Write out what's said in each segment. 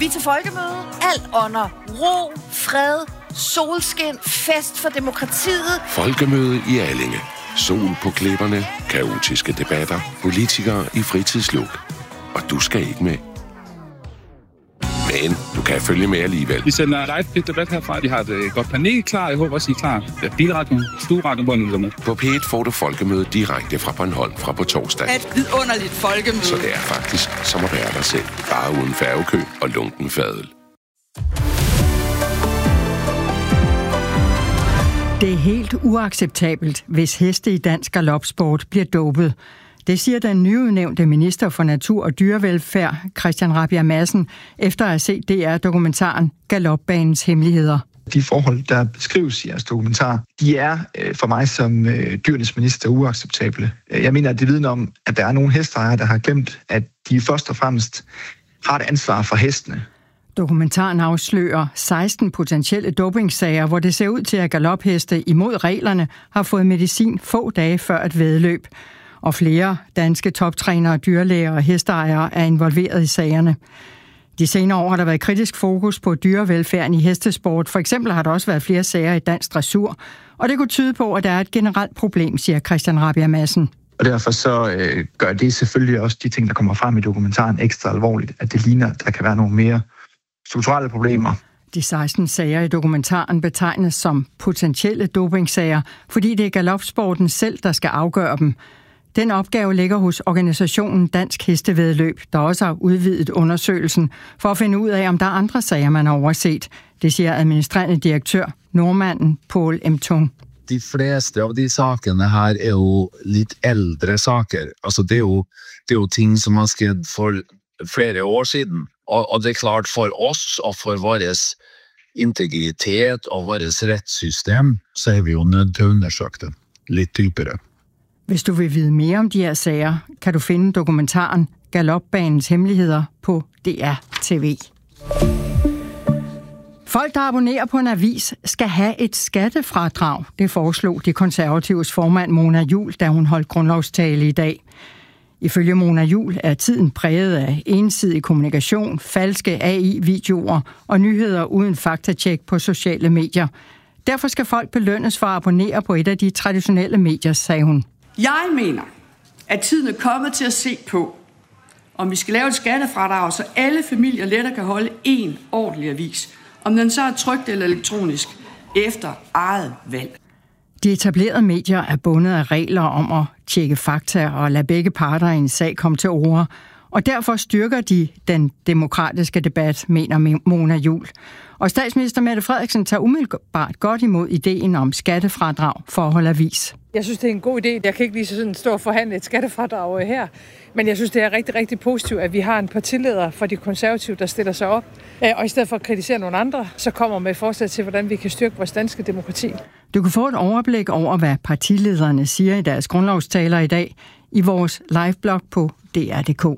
Vi er til folkemøde. Alt under ro, fred, solskin, fest for demokratiet. Folkemøde i Allinge. Sol på klipperne, kaotiske debatter, politikere i fritidsluk. Og du skal ikke med. Men du kan følge med alligevel. Vi sender live debat herfra. Vi har et godt panel klar. Jeg håber også, I er klar. Bilradioen, stueradioen, hvor nu er med. På P1 får du folkemøde direkte fra Bornholm fra på torsdag. Et vidunderligt folkemøde. Så det er faktisk som at være dig selv. Bare uden færgekø og lunken fadøl. Det er helt uacceptabelt, hvis heste i dansk galopsport bliver dopet. Det siger den nyudnævnte minister for natur og dyrevelfærd, Christian Rabjerg Madsen, efter at have set DR-dokumentaren Galopbanens hemmeligheder. De forhold, der beskrives i jeres dokumentar, de er for mig som dyrenes minister uacceptable. Jeg mener, at det vidner om, at der er nogle hesteejere, der har glemt, at de først og fremmest har et ansvar for hestene. Dokumentaren afslører 16 potentielle dopingsager, hvor det ser ud til, at galopheste imod reglerne har fået medicin få dage før et væddeløb. Og flere danske toptrænere, dyrlæger og hesteejere er involveret i sagerne. De senere år har der været kritisk fokus på dyrevelfærden i hestesport. For eksempel har der også været flere sager i dansk dressur. Og det kunne tyde på, at der er et generelt problem, siger Christian Rabjerg Madsen. Og derfor så gør det selvfølgelig også de ting, der kommer frem i dokumentaren ekstra alvorligt, at det ligner, at der kan være nogle mere strukturelle problemer. De 16 sager i dokumentaren betegnes som potentielle dopingsager, fordi det er galopsporten selv, der skal afgøre dem. Den opgave ligger hos organisationen Dansk Hestevæddeløb, der også har udvidet undersøgelsen for at finde ud af, om der er andre sager, man har overset. Det siger administrerende direktør, nordmanden Paul M. Tung. De fleste av de sakene her er jo litt eldre saker. Altså det er jo ting som har skjedd for flere år siden. Og det er klart for oss og for vår integritet og vårt rettssystem, så er vi jo nødt til å undersøke det litt dypere. Hvis du vil vide mere om de her sager, kan du finde dokumentaren Galopbanens hemmeligheder på DR TV. Folk, der abonnerer på en avis, skal have et skattefradrag. Det foreslog de konservatives formand Mona Juul, da hun holdt grundlovstale i dag. Ifølge Mona Juul er tiden præget af ensidig kommunikation, falske AI-videoer og nyheder uden faktatjek på sociale medier. Derfor skal folk belønnes for at abonnere på et af de traditionelle medier, sagde hun. Jeg mener, at tiden er kommet til at se på, om vi skal lave et skattefradrag, så alle familier lettere kan holde en ordentlig avis. Om den så er trykt eller elektronisk, efter eget valg. De etablerede medier er bundet af regler om at tjekke fakta og lade begge parter i en sag komme til orde. Og derfor styrker de den demokratiske debat, mener Mona Juul. Og statsminister Mette Frederiksen tager umiddelbart godt imod ideen om skattefradrag for at holde avis. Jeg synes, det er en god idé. Jeg kan ikke lige sådan stå og forhandle et skattefradrag her. Men jeg synes, det er rigtig, rigtig positivt, at vi har en partileder for de konservative, der stiller sig op. Og i stedet for at kritisere nogle andre, så kommer med forslag til, hvordan vi kan styrke vores danske demokrati. Du kan få et overblik over, hvad partilederne siger i deres grundlovstaler i dag i vores liveblog på dr.dk.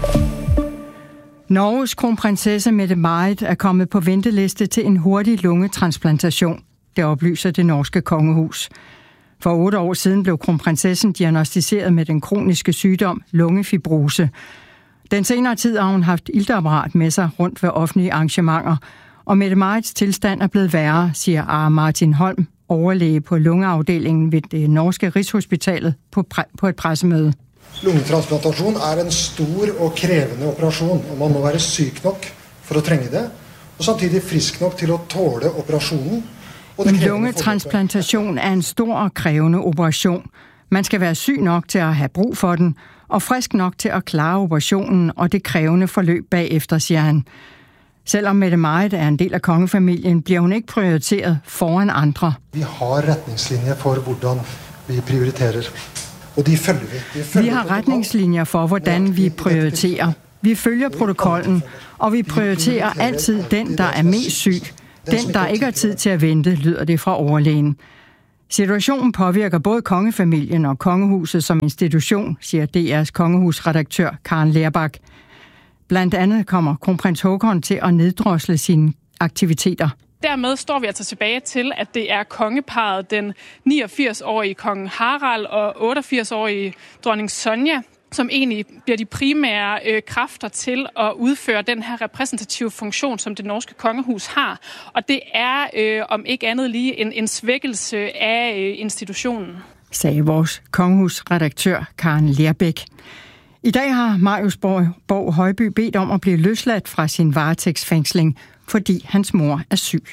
Norges kronprinsesse Mette-Marit er kommet på venteliste til en hurtig lungetransplantation. Det oplyser det norske kongehus. For 8 år siden blev kronprinsessen diagnosticeret med den kroniske sygdom lungefibrose. Den senere tid har hun haft iltapparat med sig rundt ved offentlige arrangementer, og Mette-Marits tilstand er blevet værre, siger Are Martin Holm, overlæge på lungeafdelingen ved det norske Rigshospitalet på et pressemøde. Lungetransplantation er en stor og krævende operation, og man må være syg nok for at trænge det, og samtidig frisk nok til at tåle operationen. Lungetransplantation er en stor og krævende operation. Man skal være syg nok til at have brug for den, og frisk nok til at klare operationen og det krævende forløb bagefter, siger han. Selvom Mette-Marit er en del af kongefamilien, bliver hun ikke prioriteret foran andre. Vi har retningslinjer for, hvordan vi prioriterer. Og de følger vi. Vi har retningslinjer for, hvordan vi prioriterer. Vi følger protokollen, og vi prioriterer altid den, der er mest syg. Den, der ikke har tid til at vente, lyder det fra overlægen. Situationen påvirker både kongefamilien og kongehuset som institution, siger DR's kongehusredaktør Karen Lerbak. Blandt andet kommer kronprins Haakon til at neddrosle sine aktiviteter. Dermed står vi altså tilbage til, at det er kongeparret, den 89-årige kong Harald og 88-årige dronning Sonja, som egentlig bliver de primære kræfter til at udføre den her repræsentative funktion, som det norske kongehus har. Og det er, om ikke andet lige, en svækkelse af institutionen. Sagde vores kongehusredaktør Karen Lerbæk. I dag har Marius Borg Højby bedt om at blive løsladt fra sin varetægtsfængsling, fordi hans mor er syg.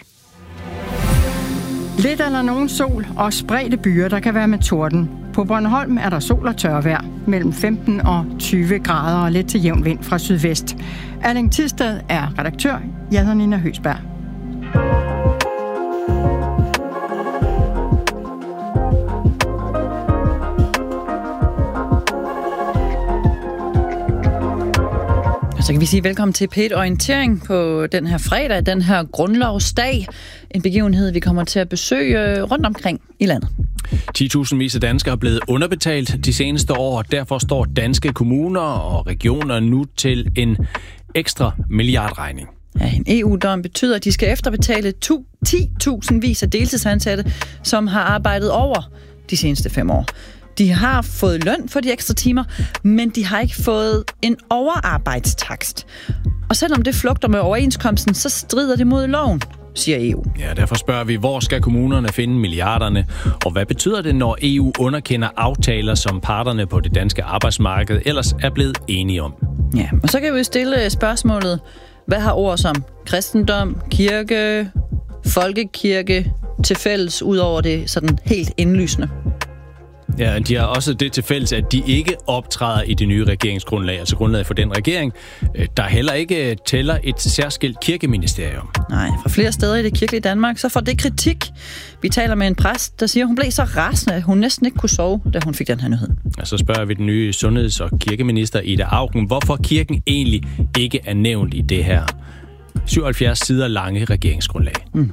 Lidt eller nogen sol og spredte byer, der kan være med torden. På Bornholm er der sol og tørvejr, mellem 15 og 20 grader og lidt til jævn vind fra sydvest. Erling Thisted er redaktør. Jeg hedder Nina Høsberg. Så kan vi sige velkommen til P1-orientering på den her fredag, den her grundlovsdag. En begivenhed, vi kommer til at besøge rundt omkring i landet. 10.000 af danskere er blevet underbetalt de seneste år, og derfor står danske kommuner og regioner nu til en ekstra milliardregning. Ja, en EU-dom betyder, at de skal efterbetale 10.000 af deltidsansatte, som har arbejdet over de seneste 5 år. De har fået løn for de ekstra timer, men de har ikke fået en overarbejdstakst. Og selvom det flugter med overenskomsten, så strider det mod loven, siger EU. Ja, derfor spørger vi, hvor skal kommunerne finde milliarderne? Og hvad betyder det, når EU underkender aftaler, som parterne på det danske arbejdsmarked ellers er blevet enige om? Ja, og så kan vi jo stille spørgsmålet, hvad har ord som kristendom, kirke, folkekirke til fælles, ud over det sådan helt indlysende? Ja, de har også det til fælles, at de ikke optræder i det nye regeringsgrundlag, altså grundlaget for den regering, der heller ikke tæller et særskilt kirkeministerium. Nej, fra flere steder i det kirkelige Danmark, så får det kritik. Vi taler med en præst, der siger, at hun blev så rasende, at hun næsten ikke kunne sove, da hun fik den her nyhed. Og så spørger vi den nye sundheds- og kirkeminister Ida Auken, hvorfor kirken egentlig ikke er nævnt i det her 77 sider lange regeringsgrundlag.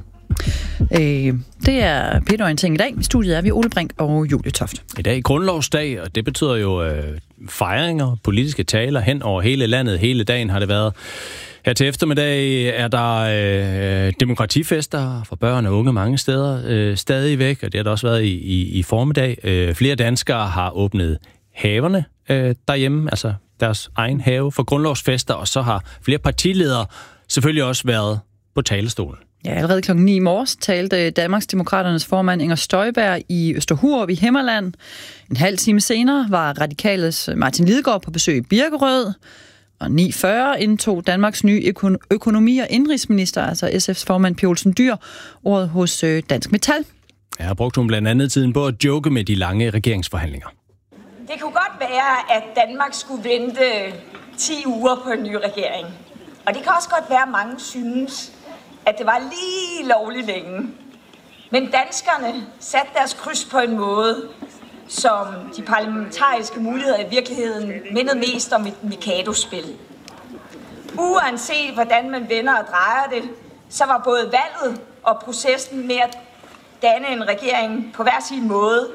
Det er P1-orientering i dag. I studiet er vi Ole Brink og Julie Toft. I dag er grundlovsdag, og det betyder jo fejringer, politiske taler hen over hele landet. Hele dagen har det været. Her til eftermiddag er der demokratifester for børn og unge mange steder stadigvæk, og det har der også været i formiddag. Flere danskere har åbnet haverne derhjemme, altså deres egen have for grundlovsfester, og så har flere partiledere selvfølgelig også været på talerstolen. Ja, allerede klokken 9 i morges talte Danmarksdemokraternes formand Inger Støjberg i Østerhurup i Himmerland. En halv time senere var Radikales Martin Lidegaard på besøg i Birkerød. Og 9.40 indtog Danmarks nye økonomi- og indrigsminister, altså SF's formand Pia Olsen Dyhr, ordet hos Dansk Metal. Her brugte hun blandt andet tiden på at joke med de lange regeringsforhandlinger. Det kunne godt være, at Danmark skulle vente 10 uger på en ny regering. Og det kan også godt være, at mange synes, at det var lige lovligt længe. Men danskerne satte deres kryds på en måde, som de parlamentariske muligheder i virkeligheden mindede mest om et Mikado-spil. Uanset hvordan man vender og drejer det, så var både valget og processen med at danne en regering på hver sin måde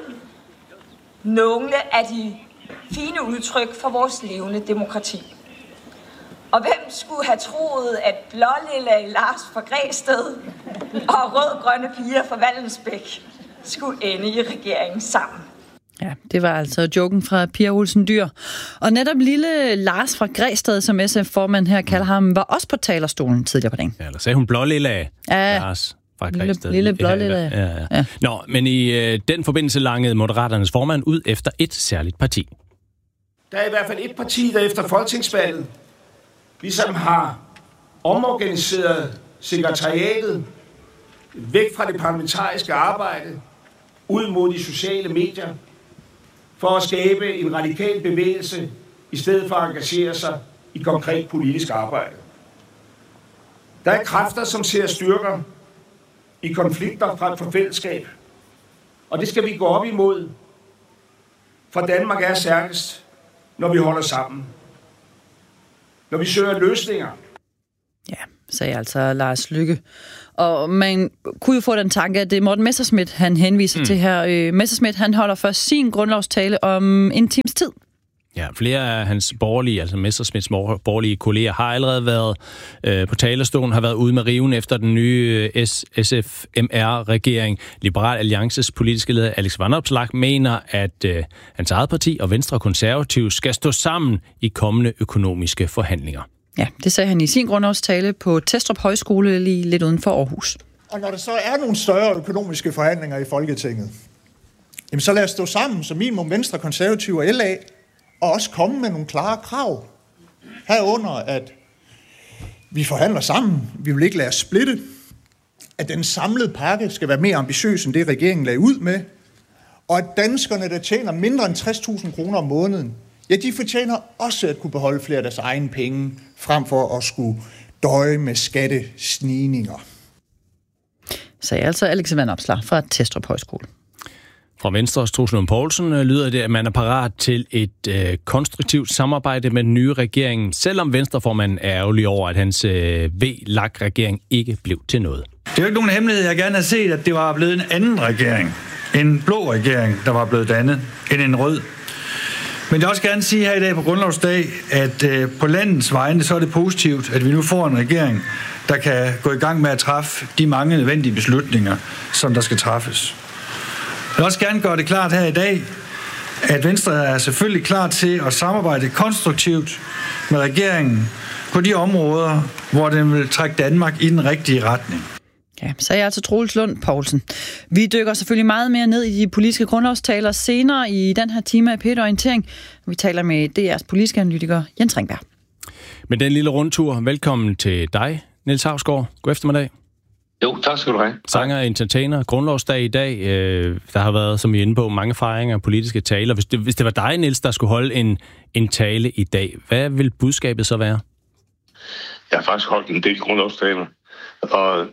nogle af de fine udtryk for vores levende demokrati. Og hvem skulle have troet, at blålille Lars fra Græsted og rød-grønne piger fra Vallensbæk skulle ende i regeringen sammen? Ja, det var altså joken fra Pia Olsen Dyhr. Og netop lille Lars fra Græsted, som SF-formand her kalder ham, var også på talerstolen tidligere på dagen. Ja, eller sagde hun blålille af Lars fra Græsted. Lille blålille. Ja. Nå, men i den forbindelse langede Moderaternes formand ud efter et særligt parti. Der er i hvert fald et parti, der efter folketingsvalget ligesom har omorganiseret sekretariatet væk fra det parlamentariske arbejde, ud mod de sociale medier, for at skabe en radikal bevægelse, i stedet for at engagere sig i konkret politisk arbejde. Der er kræfter, som ser styrker i konflikter frem for fællesskab, og det skal vi gå op imod, for Danmark er stærkest, når vi holder sammen. Når vi søger løsninger. Ja, sagde altså Lars Løkke. Og man kunne jo få den tanke, at det er Morten Messerschmidt, han henviser til her. Messerschmidt, han holder først sin grundlovstale om en times tid. Ja, flere af hans borgerlige, altså Messerschmidts borgerlige kolleger, har allerede været på talerstolen, har været ude med riven efter den nye SFMR-regering. Liberal Alliances politiske leder Alex Vanopslagh mener, at hans eget parti og Venstre og Konservative skal stå sammen i kommende økonomiske forhandlinger. Ja, det sagde han i sin grundlovstale på Testrup Højskole lige lidt uden for Aarhus. Og når der så er nogle større økonomiske forhandlinger i Folketinget, jamen så lad os stå sammen som minimum Venstre, Konservative og LA, og også komme med nogle klare krav. Herunder, at vi forhandler sammen, vi vil ikke lade os splitte, at den samlede pakke skal være mere ambitiøs end det, regeringen lagde ud med, og at danskerne, der tjener mindre end 60.000 kroner om måneden, ja, de fortjener også at kunne beholde flere af deres egne penge, frem for at skulle døje med skattesnigninger. Sagde altså Alex Vanopslagh fra Testrup Højskole. Fra Venstres Troels Lund Poulsen lyder det, at man er parat til et konstruktivt samarbejde med den nye regering, selvom Venstreformanden er ærgerlig over, at hans VLAK-regering ikke blev til noget. Det er jo ikke nogen hemmelighed, jeg gerne har set, at det var blevet en anden regering. En blå regering, der var blevet dannet, end en rød. Men jeg vil også gerne sige her i dag på Grundlovsdag, at på landets vegne, så er det positivt, at vi nu får en regering, der kan gå i gang med at træffe de mange nødvendige beslutninger, som der skal træffes. Jeg vil også gerne gøre det klart her i dag, at Venstre er selvfølgelig klar til at samarbejde konstruktivt med regeringen på de områder, hvor den vil trække Danmark i den rigtige retning. Ja, sagde altså Troels Lund Poulsen. Vi dykker selvfølgelig meget mere ned i de politiske grundlovstaler senere i den her time af P1-orientering. Vi taler med DR's politiske analytiker Jens Ringberg. Med den lille rundtur, velkommen til dig, Niels Hausgaard. God eftermiddag. Jo, tak skal du have. Sanger og entertainer. Grundlovsdag i dag. Der har været, som vi er inde på, mange fejringer af politiske taler. Hvis det var dig, Niels, der skulle holde en tale i dag, hvad vil budskabet så være? Jeg har faktisk holdt en del grundlovstaler. Og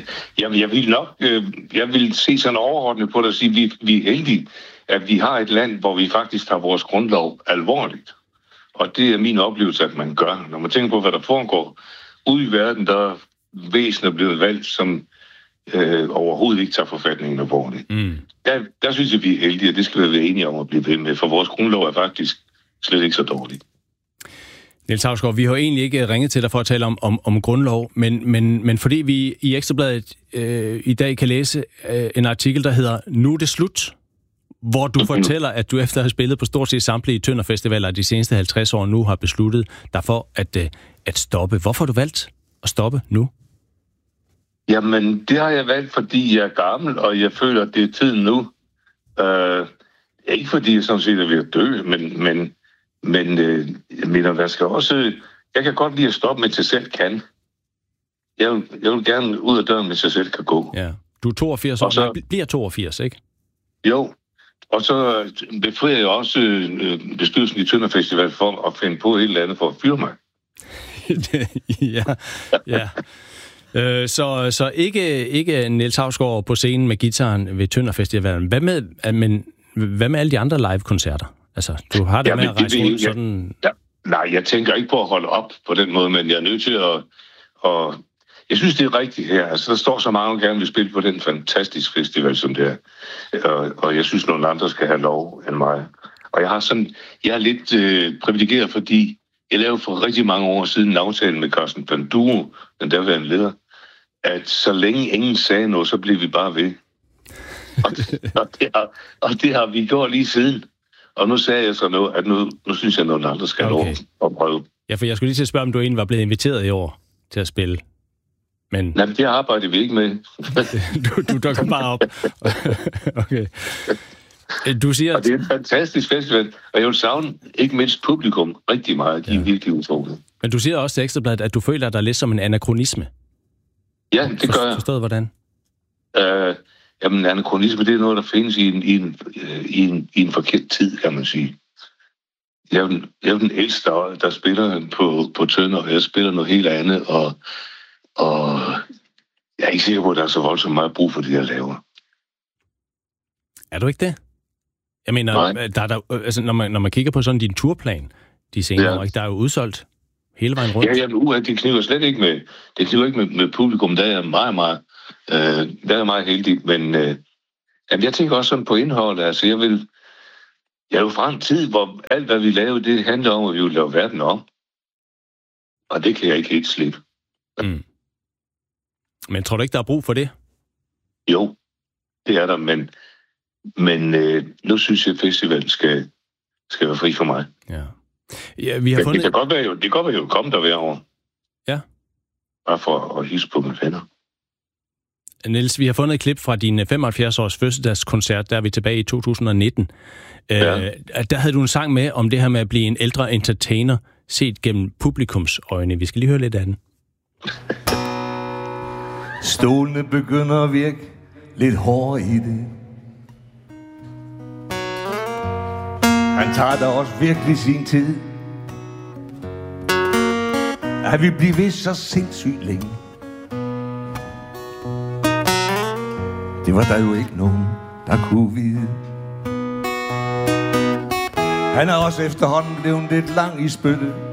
jeg vil se sådan overordnet på det og sige, at vi er heldige, at vi har et land, hvor vi faktisk tager vores grundlov alvorligt. Og det er min oplevelse, at man gør. Når man tænker på, hvad der foregår ude i verden, der væsener blevet valgt, som overhovedet ikke tager forfatningen alvorligt. Der synes jeg, vi er heldige, og det skal vi være enige om at blive ved med, for vores grundlov er faktisk slet ikke så dårlig. Niels Hausgaard, vi har egentlig ikke ringet til dig for at tale om grundlov, men fordi vi i Ekstrabladet i dag kan læse en artikel, der hedder Nu er det slut, hvor du fortæller, at du efter at have spillet på stort set samtlige Tønderfestivaler de seneste 50 år nu har besluttet dig for at stoppe. Hvorfor har du valgt at stoppe nu? Jamen, det har jeg valgt, fordi jeg er gammel, og jeg føler, at det er tiden nu. Ikke fordi jeg sådan set er ved at dø, men jeg mener, der skal også... Jeg kan godt lide at stoppe, mens jeg selv kan. Jeg vil gerne ud af døren, mens jeg selv kan gå. Ja. Du er 82 år, så bliver 82, ikke? Jo, og så befrier jeg også bestyrelsen i Tønderfestival for at finde på et eller andet for at fyre mig. ja. Så ikke Niels Hausgaard på scenen med gitaren ved Tønderfestivalen. Hvad med alle de andre live-koncerter? Altså, du har det med at rejse rundt sådan... Nej, jeg tænker ikke på at holde op på den måde, men jeg er nødt til at jeg synes, det er rigtigt her. Altså, der står så mange, der gerne vil spille på den fantastiske festival, som det er. Og jeg synes, nogle andre skal have lov end mig. Og jeg er lidt privilegeret, fordi jeg lavede for rigtig mange år siden en aftale med Carsten Panduro, den derværende leder, at så længe ingen sagde noget, så blev vi bare ved. Og det har vi gjort lige siden. Og nu sagde jeg så noget, at nu synes jeg, at nogen andre skal lov at prøve. Ja, for jeg skulle lige til at spørge, om du egentlig var blevet inviteret i år til at spille. Men... Nej, det arbejder vi ikke med. du dukker bare op. Okay. Du siger... Og det er en fantastisk festival, og jeg vil savne ikke mindst publikum rigtig meget. De er virkelig udfordret. Men du siger også til Ekstrabladet, at du føler dig lidt som en anakronisme. Ja, det gør jeg. Forstået hvordan? Jamen, anakronisme, det er noget, der findes i en forkert tid, kan man sige. Jeg er den ældste, der spiller på Tønder, og jeg spiller noget helt andet, og jeg er ikke sikker på, at der er så voldsomt meget brug for det, jeg laver. Er du ikke det? Jeg mener, altså, når man kigger på sådan din turplan, de senere år, der er jo udsolgt hele vejen rundt. Ja, det kniver slet ikke med, med publikum, der er meget heldig, men jeg tænker også sådan på indholdet, altså Jeg er jo fra en tid, hvor alt, hvad vi laver, det handler om, at vi vil lave verden om. Og det kan jeg ikke helt slippe. Mm. Men tror du ikke, der er brug for det? Jo, det er der, men nu synes jeg, at festivalen skal være fri for mig. Ja. Ja, vi har fundet... Det kan godt være, jo komme der hver år. Ja. Bare for at hilse på mine venner. Niels, vi har fundet et klip fra din 75-års fødselsdagskoncert, der er vi tilbage i 2019. Ja. Der havde du en sang med om det her med at blive en ældre entertainer, set gennem publikums øjne. Vi skal lige høre lidt af den. Stolene begynder at virke lidt hårde i det. Han tager da også virkelig sin tid. At vi bliver ved så sindssygt længe. Det var der jo ikke nogen, der kunne vide. Han er også efterhånden blevet lidt lang i spyttet.